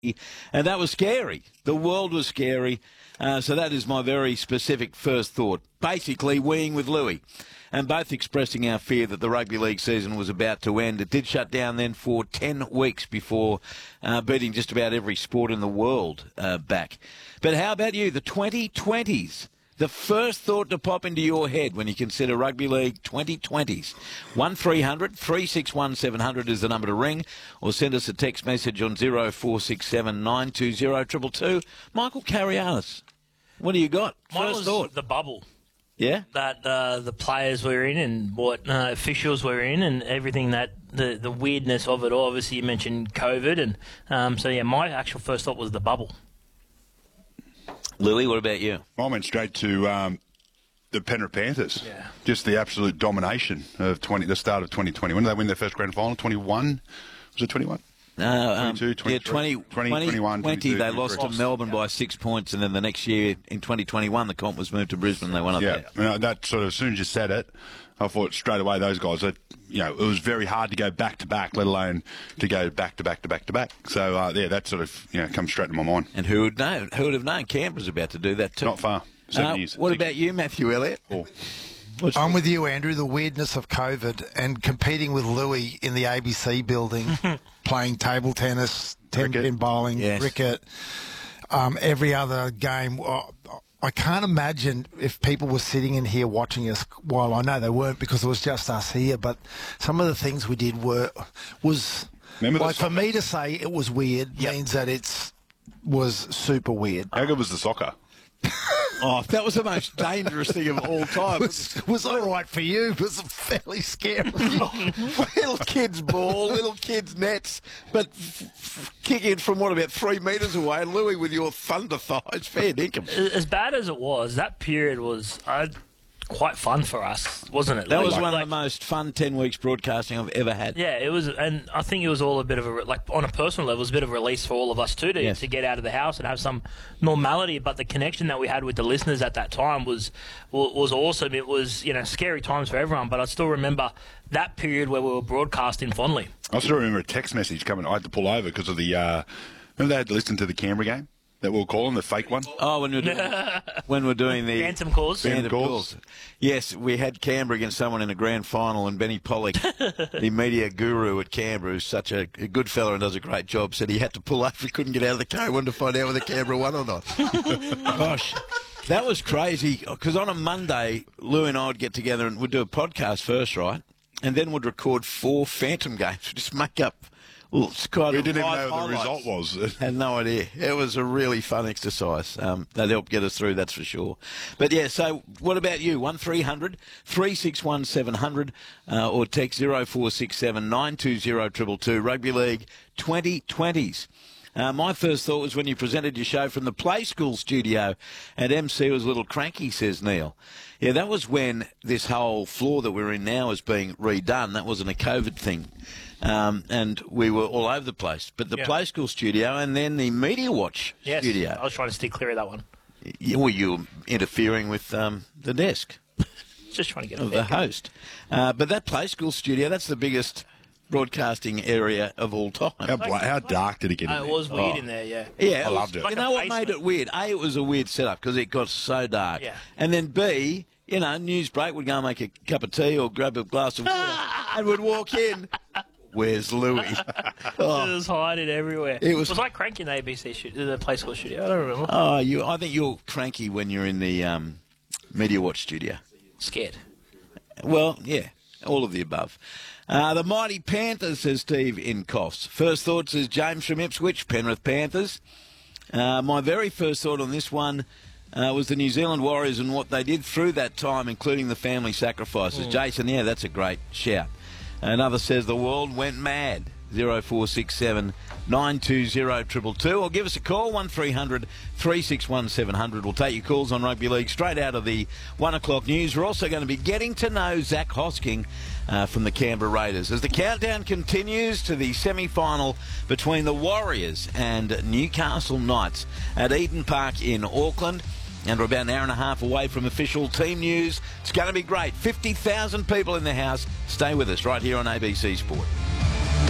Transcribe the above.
And that was scary. The world was scary. So that is my very specific first thought. Basically, weeing with Louis. And both expressing our fear that the rugby league season was about to end. It did shut down then for 10 weeks before beating just about every sport in the world back. But how about you, the 2020s? The first thought to pop into your head when you consider Rugby League 2020s. 1300 361 700 is the number to ring, or send us a text message on 0467 920 222. Michael Carialis, what do you got? Mine First thought. the bubble. Yeah? That the players were in and what officials were in and everything that the weirdness of it all. Obviously, you mentioned COVID. And my actual first thought was the bubble. Lily, what about you? I went straight to the Penrith Panthers. Yeah. Just the absolute domination of the start of 2020. When did they win their first grand final? 21? Was it 21? 22, 23, 2021, 22, they lost to Melbourne by 6 points, and then the next year, in 2021, the comp was moved to Brisbane. They won up there. Yeah, that sort of, as soon as you said it, I thought straight away those guys, it was very hard to go back-to-back, let alone to go back-to-back-to-back-to-back. So, that sort of, comes straight to my mind. And who would know? Who would have known Canberra's about to do that too? Not far. 7 years. What about you, Matthew Elliott? I'm with you, Andrew. The weirdness of COVID and competing with Louis in the ABC building, playing table tennis, 10-pin bowling, cricket, every other game. I can't imagine if people were sitting in here watching us. Well, I know they weren't because it was just us here, but some of the things we did was for me to say it was weird means that was super weird. How good was the soccer? That was the most dangerous thing of all time. It was all right for you. It was fairly scary. Little kids' ball, little kids' nets, but kicking from, about 3 metres away, and Louis with your thunder thighs, fair dinkum. As bad as it was, that period was quite fun for us, wasn't it? That was one of the most fun 10 weeks broadcasting I've ever had. Yeah, it was, and I think it was all a bit of on a personal level, it was a bit of a release for all of us too to get out of the house and have some normality. But the connection that we had with the listeners at that time was awesome. It was scary times for everyone, but I still remember that period where we were broadcasting fondly. I still remember a text message coming. I had to pull over because of the. Remember they had to listen to the Canberra game that we were calling the fake one. Oh, when we're doing the phantom calls. Phantom calls. Yes, we had Canberra against someone in a grand final, and Benny Pollock, the media guru at Canberra, who's such a good fella and does a great job, said he had to pull over. He couldn't get out of the car. He wanted to find out whether Canberra won or not. Gosh, that was crazy. Because on a Monday, Lou and I would get together and we'd do a podcast first, right? And then we'd record 4 phantom games. We'd just make up. Well, it's kind we didn't even know what the result was. Had no idea. It was a really fun exercise. That helped get us through, that's for sure. But yeah, so what about you? 1300 361 700 or text 0467 920 222. Rugby League 2020s. My first thought was when you presented your show from the Play School studio, and MC was a little cranky, says Neil. Yeah, that was when this whole floor that we're in now is being redone. That wasn't a COVID thing. And we were all over the place. But the Play School studio and then the Media Watch studio. I was trying to steer clear of that one. Well, you were interfering with the desk. Just trying to get of the host. But that Play School studio, that's the biggest broadcasting area of all time. How dark did it get in there? It was weird in there, yeah. Yeah, I loved it. You know what made it weird? A, it was a weird setup because it got so dark. Yeah. And then B, news break, we'd go and make a cup of tea or grab a glass of water and we'd walk in. Where's Louis? It was hiding everywhere. Was I cranky in the ABC the Play School studio? I don't remember. I think you're cranky when you're in the Media Watch studio. Scared. Well, yeah, all of the above. The Mighty Panthers, says Steve in Coffs. First thoughts is James from Ipswich, Penrith Panthers. My very first thought on this one was the New Zealand Warriors and what they did through that time, including the family sacrifices. Jason, yeah, that's a great shout. Another says the world went mad. 0467 920 222. Or give us a call, 1300 361 700. We'll take your calls on Rugby League straight out of the 1 o'clock news. We're also going to be getting to know Zach Hosking from the Canberra Raiders as the countdown continues to the semi-final between the Warriors and Newcastle Knights at Eden Park in Auckland. And we're about an hour and a half away from official team news. It's going to be great. 50,000 people in the house. Stay with us right here on ABC Sport.